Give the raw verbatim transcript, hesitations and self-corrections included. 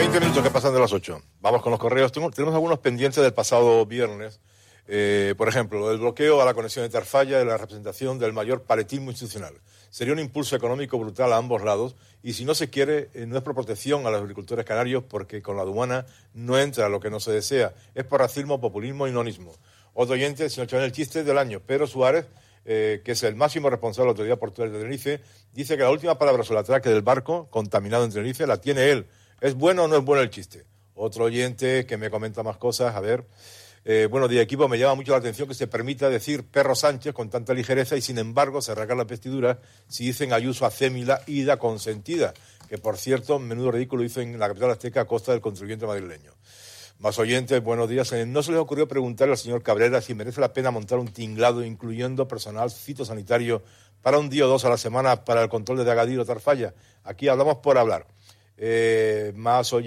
veinte minutos que pasan de las ocho. Vamos con los correos. Tengo, tenemos algunos pendientes del pasado viernes. Eh, por ejemplo, el bloqueo a la conexión de Tarfaya y la representación del mayor paletismo institucional. Sería un impulso económico brutal a ambos lados y si no se quiere, eh, no es por protección a los agricultores canarios porque con la aduana no entra lo que no se desea. Es por racismo, populismo y nonismo. Otro oyente, el señor Chaval, el chiste del año. Pedro Suárez, eh, que es el máximo responsable de la Autoridad Portuaria de Tenerife, dice que la última palabra sobre el atraque del barco contaminado en Tenerife la tiene él. ¿Es bueno o no es bueno el chiste? Otro oyente que me comenta más cosas, a ver. Eh, bueno, de equipo me llama mucho la atención que se permita decir Perro Sánchez con tanta ligereza y sin embargo se rasgan las vestiduras si dicen Ayuso Acémila, ida consentida, que por cierto, menudo ridículo dicen en la capital azteca a costa del contribuyente madrileño. Más oyentes, buenos días. ¿No se les ocurrió preguntarle al señor Cabrera si merece la pena montar un tinglado incluyendo personal fitosanitario para un día o dos a la semana para el control de Agadir o Tarfaya? Aquí hablamos por hablar. Eh, más oyentes.